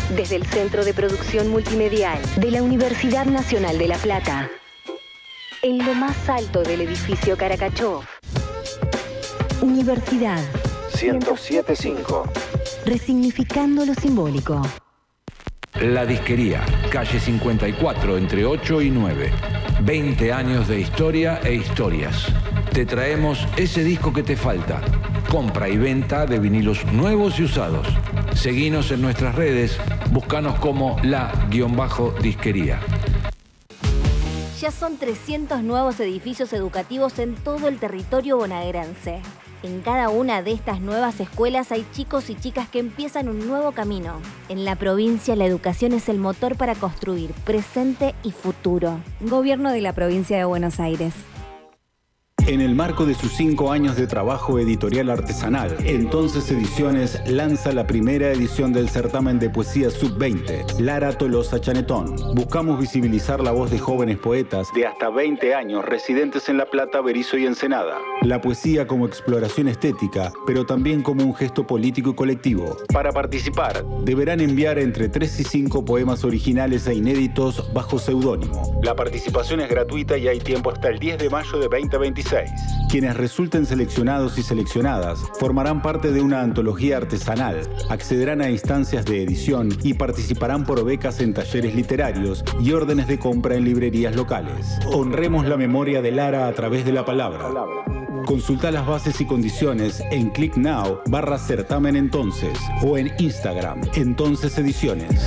Desde el Centro de Producción Multimedial de la Universidad Nacional de La Plata, en lo más alto del edificio Caracachov. Universidad 107.5. Resignificando lo simbólico. La Disquería, calle 54, entre 8 y 9. 20 años de historia e historias. Te traemos ese disco que te falta. Compra y venta de vinilos nuevos y usados. Seguinos en nuestras redes, búscanos como la_disquería. Ya son 300 nuevos edificios educativos en todo el territorio bonaerense. En cada una de estas nuevas escuelas hay chicos y chicas que empiezan un nuevo camino. En la provincia, la educación es el motor para construir presente y futuro. Gobierno de la Provincia de Buenos Aires. En el marco de sus 5 años de trabajo editorial artesanal, Entonces Ediciones lanza la primera edición del certamen de poesía Sub-20, Lara Tolosa Chanetón. Buscamos visibilizar la voz de jóvenes poetas de hasta 20 años residentes en La Plata, Berisso y Ensenada. La poesía como exploración estética, pero también como un gesto político y colectivo. Para participar, deberán enviar entre 3 y 5 poemas originales e inéditos bajo seudónimo. La participación es gratuita y hay tiempo hasta el 10 de mayo de 2026. Quienes resulten seleccionados y seleccionadas formarán parte de una antología artesanal, accederán a instancias de edición y participarán por becas en talleres literarios y órdenes de compra en librerías locales. Honremos la memoria de Lara a través de la palabra. Consulta las bases y condiciones en Click Now/certamen entonces o en Instagram Entonces Ediciones.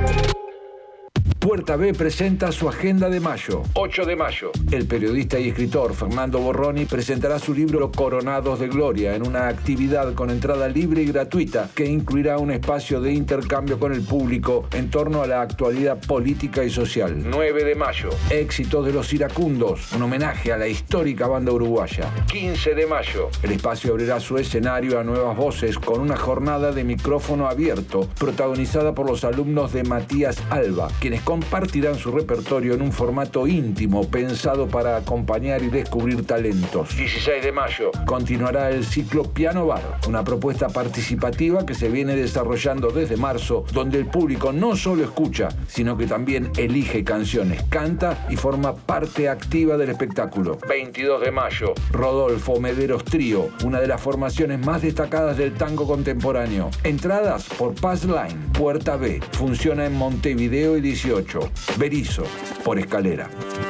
Puerta B presenta su agenda de mayo. 8 de mayo. El periodista y escritor Fernando Borroni presentará su libro Coronados de Gloria en una actividad con entrada libre y gratuita que incluirá un espacio de intercambio con el público en torno a la actualidad política y social. 9 de mayo. Éxitos de los Iracundos, un homenaje a la histórica banda uruguaya. 15 de mayo. El espacio abrirá su escenario a nuevas voces con una jornada de micrófono abierto protagonizada por los alumnos de Matías Alba, quienes compartirán su repertorio en un formato íntimo pensado para acompañar y descubrir talentos. 16 de mayo continuará el ciclo Piano Bar, una propuesta participativa que se viene desarrollando desde marzo, donde el público no solo escucha, sino que también elige canciones, canta y forma parte activa del espectáculo. 22 de mayo, Rodolfo Mederos Trío, una de las formaciones más destacadas del tango contemporáneo. Entradas por Passline, Puerta B, funciona en Montevideo y 18. Berisso, por Escalera.